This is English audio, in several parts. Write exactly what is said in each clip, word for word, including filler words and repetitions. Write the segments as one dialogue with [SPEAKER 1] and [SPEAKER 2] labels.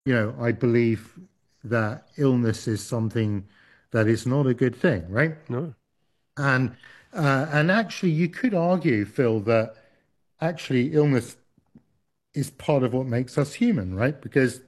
[SPEAKER 1] you know, I believe that illness is something that is not a good thing, right?
[SPEAKER 2] No.
[SPEAKER 1] And uh, and actually, you could argue, Phil, that actually illness is part of what makes us human, right? Because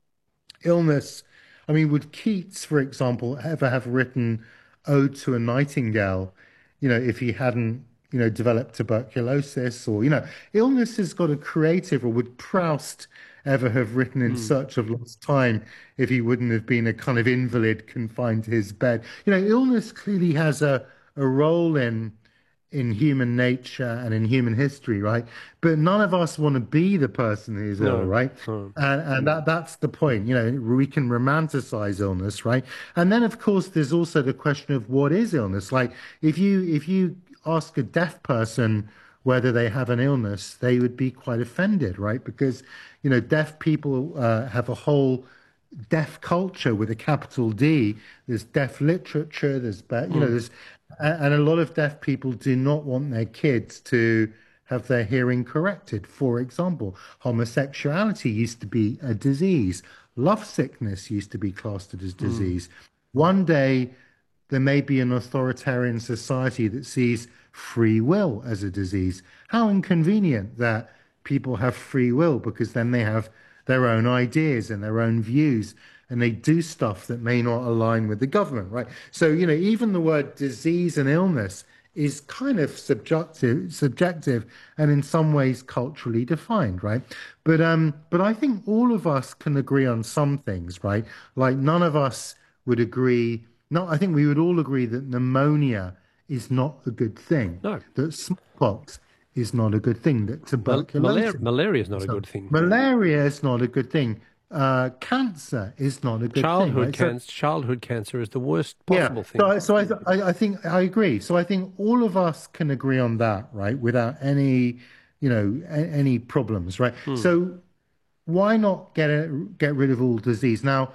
[SPEAKER 1] illness, I mean, would Keats, for example, ever have written Ode to a Nightingale, you know, if he hadn't, you know, developed tuberculosis or, you know, illness has got a creative, or would Proust ever have written In
[SPEAKER 2] Mm.
[SPEAKER 1] Search of Lost Time if he wouldn't have been a kind of invalid confined to his bed? You know, illness clearly has a, a role in in human nature and in human history, right? But none of us want to be the person who's ill,
[SPEAKER 2] No.
[SPEAKER 1] right?
[SPEAKER 2] No.
[SPEAKER 1] And, and that that's the point. You know, we can romanticize illness, right? And then, of course, there's also the question of what is illness. Like, if you if you ask a deaf person whether they have an illness, they would be quite offended, right? Because, you know, deaf people uh, have a whole deaf culture with a capital D. There's deaf literature. There's, you know,
[SPEAKER 2] Mm.
[SPEAKER 1] there's, and a lot of deaf people do not want their kids to have their hearing corrected. For example, homosexuality used to be a disease. Love sickness used to be classed as
[SPEAKER 2] Mm.
[SPEAKER 1] disease. One day, there may be an authoritarian society that sees free will as a disease. How inconvenient that people have free will, because then they have their own ideas and their own views, and they do stuff that may not align with the government, right? So, you know, even the word disease and illness is kind of subjective, subjective, and in some ways culturally defined, right? But um, but I think all of us can agree on some things, right? Like none of us would agree. No, I think we would all agree that pneumonia is not a good thing,
[SPEAKER 2] No.
[SPEAKER 1] that smallpox is not a good thing, that
[SPEAKER 2] Mal- malaria,
[SPEAKER 1] tuberculosis,
[SPEAKER 2] malaria is not a
[SPEAKER 1] so
[SPEAKER 2] good thing.
[SPEAKER 1] malaria is not a good thing, uh, cancer is not a good thing,
[SPEAKER 2] Childhood
[SPEAKER 1] right? So
[SPEAKER 2] cancer, childhood cancer is the worst
[SPEAKER 1] yeah,
[SPEAKER 2] possible
[SPEAKER 1] so
[SPEAKER 2] thing.
[SPEAKER 1] I, so I, I I think I agree. So I think all of us can agree on that, right? Without any, you know, a, any problems, right?
[SPEAKER 2] Mm.
[SPEAKER 1] So why not get it, get rid of all disease? Now,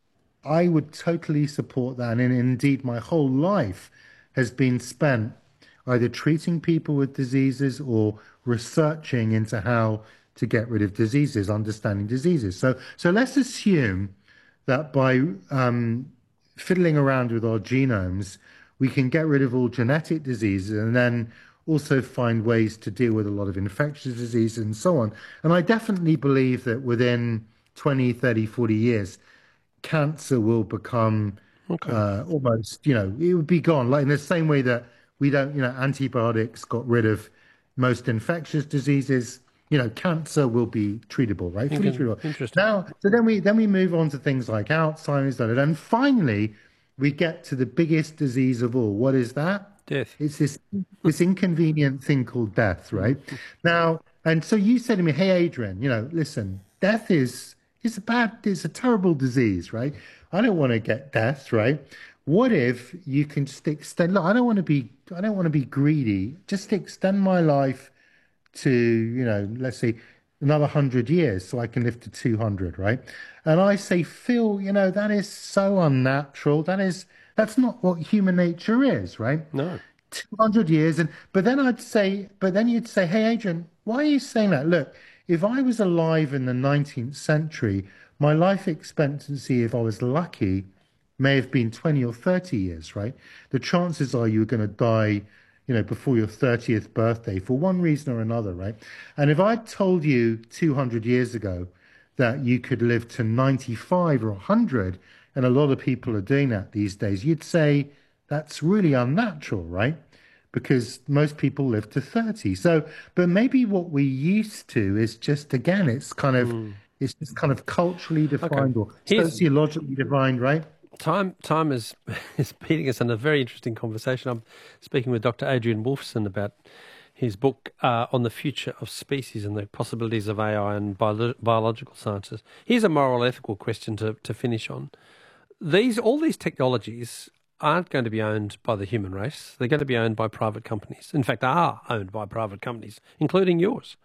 [SPEAKER 1] I would totally support that, and indeed, my whole life has been spent either treating people with diseases or researching into how to get rid of diseases, understanding diseases. So, so let's assume that by um, fiddling around with our genomes, we can get rid of all genetic diseases and then also find ways to deal with a lot of infectious diseases and so on. And I definitely believe that within twenty, thirty, forty years, cancer will become
[SPEAKER 2] Okay.
[SPEAKER 1] uh, almost, you know, it would be gone. Like in the same way that we don't, you know, antibiotics got rid of most infectious diseases, you know, cancer will be treatable, right?
[SPEAKER 2] You
[SPEAKER 1] Fully
[SPEAKER 2] can,
[SPEAKER 1] treatable.
[SPEAKER 2] interesting.
[SPEAKER 1] Now, so then we then we move on to things like Alzheimer's, da, da, da. And finally we get to the biggest disease of all. What is that?
[SPEAKER 2] Death.
[SPEAKER 1] It's this this inconvenient thing called death, right?
[SPEAKER 2] Mm.
[SPEAKER 1] Now, and so you said to me, "Hey, Adrian, you know, listen, death is it's a bad, it's a terrible disease, right? I don't want to get death, right? What if you can just extend? Look, I don't want to be, I don't want to be greedy. Just extend my life to, you know, let's say another hundred years, so I can live to two hundred, right? And I say, Phil, you know, that is so unnatural. That is, that's not what human nature is, right?
[SPEAKER 2] No.
[SPEAKER 1] two hundred years. And but then I'd say, but then you'd say, hey, Adrian, why are you saying that? Look, if I was alive in the nineteenth century, my life expectancy, if I was lucky, may have been twenty or thirty years, right? The chances are you're going to die, you know, before your thirtieth birthday for one reason or another, right? And if I told you two hundred years ago that you could live to ninety-five or one hundred, and a lot of people are doing that these days, you'd say that's really unnatural, right? Because most people live to thirty. So, but maybe what we used to is just, again, it's kind of,
[SPEAKER 2] Mm.
[SPEAKER 1] it's just kind of culturally
[SPEAKER 2] Okay.
[SPEAKER 1] defined or
[SPEAKER 2] Here's
[SPEAKER 1] sociologically defined, right?
[SPEAKER 2] time. Time is is beating us in a very interesting conversation. I'm speaking with Doctor Adrian Wolfson about his book uh, on the future of species and the possibilities of A I and bio- biological sciences. Here's a moral ethical question to to finish on. These all these technologies aren't going to be owned by the human race. They're going to be owned by private companies. In fact, are owned by private companies, including yours.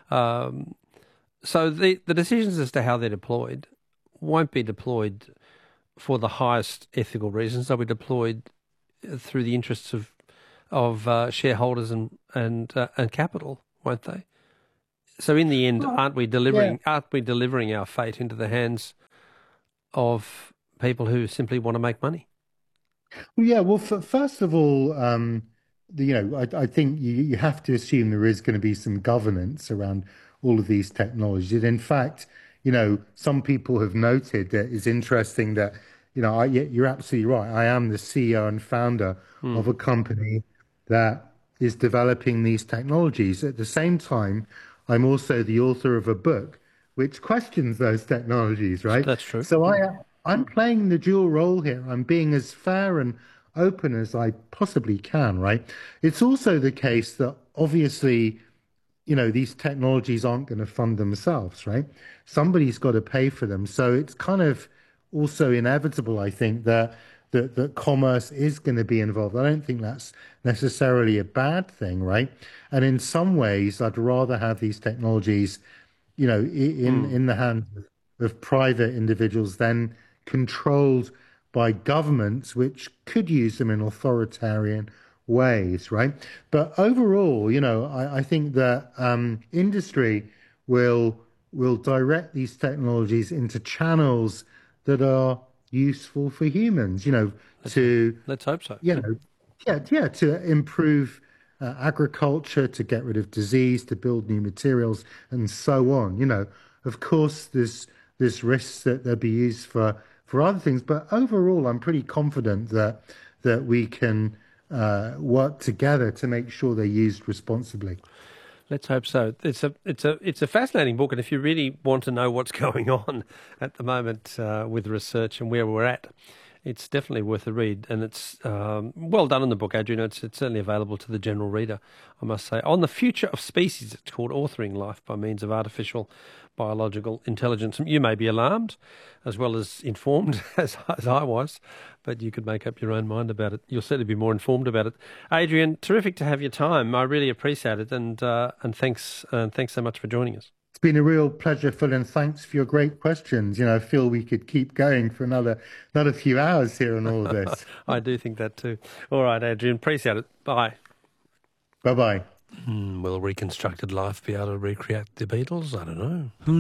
[SPEAKER 2] Um, so the the decisions as to how they're deployed won't be deployed for the highest ethical reasons. They'll be deployed through the interests of of uh, shareholders and and uh, and capital, won't they? So in the end,
[SPEAKER 1] Well,
[SPEAKER 2] aren't we delivering? Yeah. Aren't we delivering our fate into the hands of people who simply want to make money?
[SPEAKER 1] Well, yeah. Well, f first of all, um, the, you know, I, I think you, you have to assume there is going to be some governance around all of these technologies. And in fact, you know, some people have noted that it's interesting that, you know, I, you're absolutely right. I am the C E O and founder
[SPEAKER 2] Hmm.
[SPEAKER 1] of a company that is developing these technologies. At the same time, I'm also the author of a book which questions those technologies, right?
[SPEAKER 2] That's true.
[SPEAKER 1] So I, I'm playing the dual role here. I'm being as fair and open as I possibly can, right? It's also the case that obviously, you know, these technologies aren't going to fund themselves, right? Somebody's got to pay for them. So it's kind of also inevitable, I think, that that, that commerce is going to be involved. I don't think that's necessarily a bad thing, right? And in some ways, I'd rather have these technologies, you know, in
[SPEAKER 2] Mm.
[SPEAKER 1] in the hands of private individuals than controlled by governments, which could use them in authoritarian ways, right? But overall, you know, I, I think that um, industry will will direct these technologies into channels that are useful for humans, you know,
[SPEAKER 2] Let's,
[SPEAKER 1] to,
[SPEAKER 2] let's hope so.
[SPEAKER 1] you know, yeah, yeah, to improve uh, agriculture, to get rid of disease, to build new materials, and so on. You know, of course, there's there's risks that they'll be used for for other things, but overall, I'm pretty confident that that we can uh, work together to make sure they're used responsibly.
[SPEAKER 2] Let's hope so. It's a it's a it's a fascinating book, and if you really want to know what's going on at the moment uh, with research and where we're at, it's definitely worth a read. And it's um, well done in the book, Adrian. It's it's certainly available to the general reader, I must say. On the Future of Species, it's called Authoring Life by Means of Artificial Biological Intelligence. You may be alarmed, as well as informed as as I was, but you could make up your own mind about it. You'll certainly be more informed about it. Adrian, terrific to have your time. I really appreciate it, and uh, and thanks uh, thanks so much for joining us.
[SPEAKER 1] It's been a real pleasure, Phil, and thanks for your great questions. You know, I feel we could keep going for another another few hours here on all of this.
[SPEAKER 2] I do think that too. All right, Adrian, appreciate it. Bye.
[SPEAKER 1] Bye bye.
[SPEAKER 2] Mm, will reconstructed life be able to recreate the Beatles? I don't know. Who